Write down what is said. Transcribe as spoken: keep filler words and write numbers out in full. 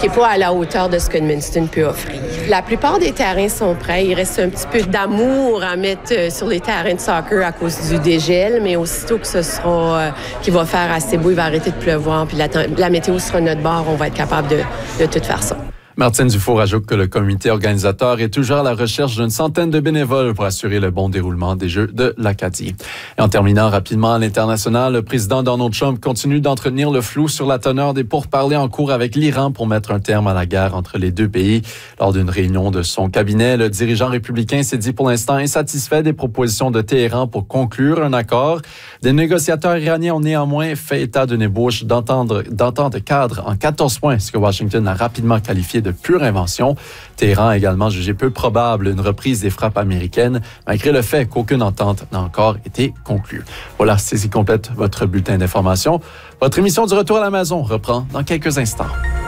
qui n'est pas à la hauteur de ce que Edmundston peut offrir. La plupart des terrains sont prêts. Il reste un petit peu d'amour à mettre sur les terrains de soccer à cause du dégel, mais aussitôt que ce sera, euh, qu'il va faire assez beau, il va arrêter de pleuvoir, puis la, la météo sera notre bord, on va être capable de, de tout faire ça. Martine Dufour ajoute que le comité organisateur est toujours à la recherche d'une centaine de bénévoles pour assurer le bon déroulement des Jeux de l'Acadie. Et en terminant rapidement à l'international, le président Donald Trump continue d'entretenir le flou sur la teneur des pourparlers en cours avec l'Iran pour mettre un terme à la guerre entre les deux pays. Lors d'une réunion de son cabinet, le dirigeant républicain s'est dit pour l'instant insatisfait des propositions de Téhéran pour conclure un accord. Des négociateurs iraniens ont néanmoins fait état d'une ébauche d'entente cadre en quatorze points, ce que Washington a rapidement qualifié de pure invention. Téhéran a également jugé peu probable une reprise des frappes américaines, malgré le fait qu'aucune entente n'a encore été conclue. Voilà, c'est ce qui complète votre bulletin d'information. Votre émission du Retour à la maison reprend dans quelques instants.